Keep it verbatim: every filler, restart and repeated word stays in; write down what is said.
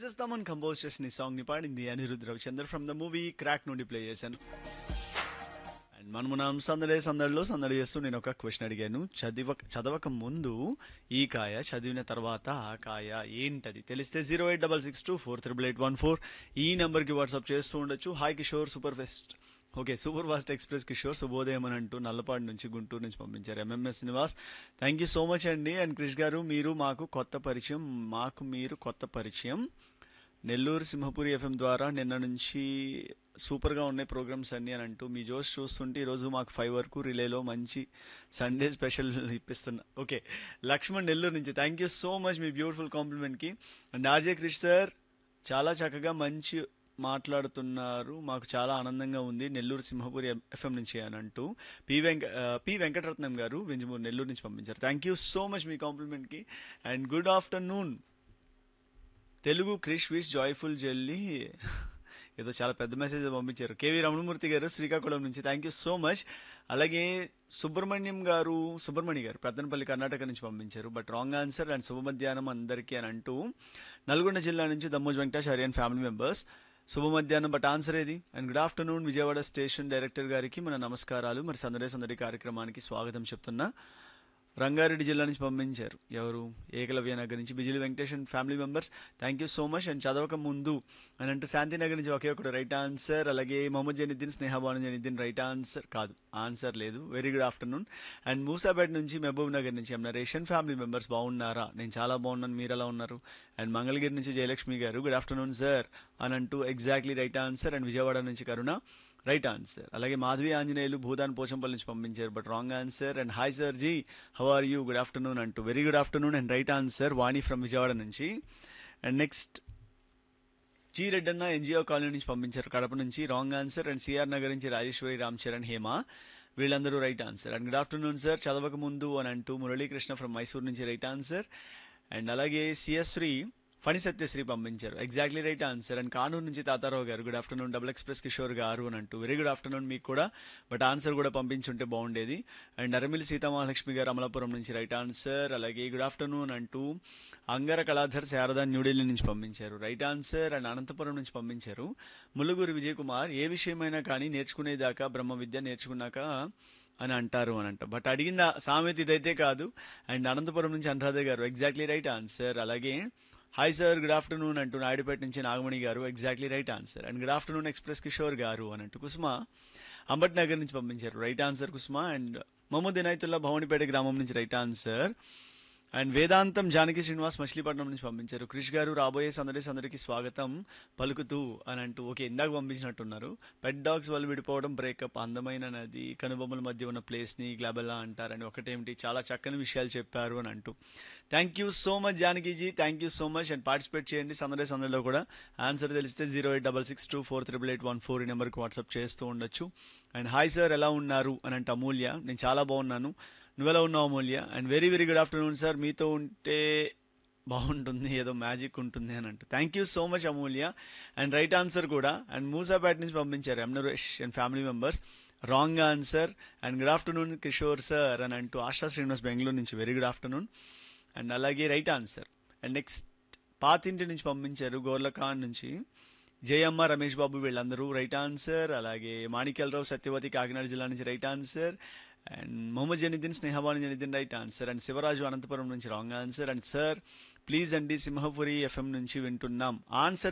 Yes Thaman compose చేసిన ఈ song ని పాడింది Anirudh Ravichander from the movie crack నుండి ప్లే చేశాను. అండ్ మనం మనం సందడే సందడిలో సందడి చేస్తూ నేను ఒక క్వశ్చన్ అడిగాను. చదివ చదవక ముందు ఈ కాయ, చదివిన తర్వాత ఆ కాయ ఏంటది తెలిస్తే zero eight double six two four triple eight one four ఈ నెంబర్కి వాట్సాప్ చేస్తూ ఉండొచ్చు. Hi Kishore super pest okay super fast express Kishore శుభోదయం అని అంటూ నల్లపాడు నుంచి గుంటూరు నుంచి పంపించారు MMS Srinivas. Thank you so much అండి. అండ్ క్రిష్ గారు మీరు మాకు కొత్త పరిచయం, మాకు మీరు కొత్త పరిచయం. నెల్లూరు సింహపురి ఎఫ్ఎం ద్వారా నిన్న నుంచి సూపర్గా ఉన్నాయి ప్రోగ్రామ్స్ అన్నీ అని అంటూ మీ జోష్ చూస్తుంటే ఈరోజు మాకు ఫైవ్ వరకు రిలేలో మంచి Sunday special ఇప్పిస్తున్నా. Okay Laxman Nellore నుంచి thank you so much me beautiful కాంప్లిమెంట్కి. And RJ Krish sir చాలా చక్కగా మంచి మాట్లాడుతున్నారు, మాకు చాలా ఆనందంగా ఉంది నెల్లూరు సింహపురి ఎఫ్ఎం నుంచి అని అంటూ పి వెంక పి వెంకటరత్నం గారు వెంజమూరు నెల్లూరు నుంచి పంపించారు. Thank you so much me కాంప్లిమెంట్కి. And good afternoon Telugu Krish wish joyful jelly ఏదో చాలా పెద్ద మెసేజ్ పంపించారు. కేవీ రమణమూర్తి గారు శ్రీకాకుళం నుంచి థ్యాంక్ యూ సో మచ్. అలాగే సుబ్రహ్మణ్యం గారు సుబ్రహ్మణ్య గారు పెద్దనపల్లి కర్ణాటక నుంచి పంపించారు బట్ రాంగ్ ఆన్సర్. అండ్ శుభ మధ్యాహ్నం అందరికీ అని అంటూ నల్గొండ జిల్లా నుంచి Dammoj Venkatacharya and family members శుభ మధ్యాహ్నం బట్ ఆన్సర్ ఏది. And good afternoon Vijayawada station director గారికి మన నమస్కారాలు. మరి సందడి సందడి కార్యక్రమానికి స్వాగతం చెప్తున్నా. రంగారెడ్డి జిల్లా నుంచి పంపించారు ఎవరు ఏకలవ్య నగర్ నుంచి Bijili Venkatesh and family members thank you so much. And చదవక ముందు అని అంటే శాంతినగర్ నుంచి ఒకే ఒకటి రైట్ ఆన్సర్. అలాగే మొహమ్మద్ జనీద్దీన్ స్నేహబాను జనీద్దీన్ రైట్ ఆన్సర్ కాదు ఆన్సర్ లేదు. Very good afternoon. And Moosapet నుంచి మహబూబ్ నగర్ నుంచి ఎం నరేషన్ ఫ్యామిలీ మెంబర్స్ బాగున్నారా, నేను చాలా బాగున్నాను, మీరు ఎలా ఉన్నారు. అండ్ మంగళగిరి నుంచి జయలక్ష్మి గారు గుడ్ ఆఫ్టర్నూన్ సార్ అని అంటూ exactly right answer. And Vijayawada నుంచి కరుణ రైట్ ఆన్సర్. అలాగే మాధవి ఆంజనేయులు భూదాన్ పోచంపల్లి నుంచి పంపించారు but wrong answer. And hi sir G how are you good afternoon అంటూ very good afternoon and right answer Vani from Vijayawada నుంచి. And next G Reddanna NGO colony నుంచి పంపించారు కడప నుంచి wrong answer. And CR Nagar నుంచి రాజేశ్వరి రామ్ చరణ్ హేమ వీళ్ళందరూ right answer. And good afternoon sir చదవక ముందు అని అంటూ మురళీకృష్ణ ఫ్రమ్ మైసూర్ నుంచి రైట్ ఆన్సర్. అండ్ అలాగే సిఎస్శ్రీ ఫణి సత్యశ్రీ పంపించారు exactly right answer. And Kanuru నుంచి తాతారావు గారు good afternoon double express Kishore గారు అని అంటూ వెరీ గుడ్ ఆఫ్టర్నూన్ మీకు కూడా బట్ ఆన్సర్ కూడా పంపించుంటే బాగుండేది. అండ్ అరమిలి సీతామహాలక్ష్మి గారు అమలాపురం నుంచి రైట్ ఆన్సర్. అలాగే గుడ్ ఆఫ్టర్నూన్ అంటూ అంగర కళాధర్ శారదా న్యూఢిల్లీ నుంచి పంపించారు రైట్ ఆన్సర్. అండ్ అనంతపురం నుంచి పంపించారు ములుగురు విజయ్ కుమార్ ఏ విషయమైనా కానీ నేర్చుకునేదాకా బ్రహ్మ విద్య నేర్చుకున్నాక అని అంటారు అని అంట బట్ అడిగిన సామెత ఇదైతే కాదు. అండ్ అనంతపురం నుంచి అనురాధ గారు ఎగ్జాక్ట్లీ రైట్ ఆన్సర్. అలాగే హాయ్ సార్ గుడ్ ఆఫ్టర్నూన్ అంటూ నాయుడుపేట నుంచి నాగమణి గారు exactly right answer. And good afternoon express Kishore గారు అని అంటూ కుసుమ అంబట్ నగర్ నుంచి పంపించారు right answer Kusum. And Mohammed Inayatullah Bhavanipeta గ్రామం నుంచి రైట్ ఆన్సర్. అండ్ వేదాంతం జానకి శ్రీనివాస్ మచిలీపట్నం నుంచి పంపించారు క్రిష్ గారు రాబోయే సందడి సందడికి స్వాగతం పలుకుతూ అని అంటూ ఓకే ఇందాక పంపించినట్టున్నారు. పెట్ డాగ్స్ వాళ్ళు విడిపోవడం బ్రేకప్ అందమైన నది కనుబొమ్మల మధ్య ఉన్న ప్లేస్ని గ్లాబెల్లా అంటారని ఒకటేమిటి చాలా చక్కని విషయాలు చెప్పారు అని అంటూ thank you so much Janakiji thank you so much. And participate చేయండి సందడి సందడిలో కూడా. ఆన్సర్ తెలిస్తే zero eight double six two four triple eight one four ఈ నెంబర్కి వాట్సాప్ చేస్తూ ఉండొచ్చు. అండ్ హాయ్ సార్ ఎలా ఉన్నారు అని అంటే అమూల్య నేను చాలా బాగున్నాను, నువ్వెలా ఉన్నావు అమూల్య. And very very good afternoon sir మీతో ఉంటే బాగుంటుంది ఏదో మ్యాజిక్ ఉంటుంది అని అంటూ thank you so much Amulya. And right answer కూడా. అండ్ మూసాపేట నుంచి పంపించారు ఎం Naresh and family members wrong answer. And good afternoon Kishore sir అని అంటూ ఆశా శ్రీనివాస్ బెంగళూరు నుంచి వెరీ గుడ్ ఆఫ్టర్నూన్. అండ్ అలాగే రైట్ ఆన్సర్. అండ్ నెక్స్ట్ పాతింటి నుంచి పంపించారు గోర్లఖాన్ నుంచి జయమ్మ రమేష్ బాబు వీళ్ళందరూ రైట్ ఆన్సర్. అలాగే మాణిక్యాలరావు సత్యవతి కాకినాడ జిల్లా నుంచి right answer. And Mohammed Janiddin Sneha Banu Janiddin right answer. And Shivaraju Anantapuram నుంచి wrong answer. And sir please అండి సింహపురి ఎఫ్ఎం నుంచి వింటున్నాం ఆన్సర్